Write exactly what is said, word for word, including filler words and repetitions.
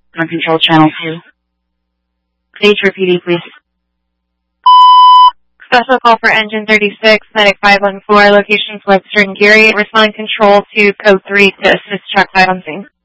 On control channel two. Nature P D, please. Special call for engine thirty-six, medic five one four, locations Webster and Geary. Respond control to code three to assist truck five on scene.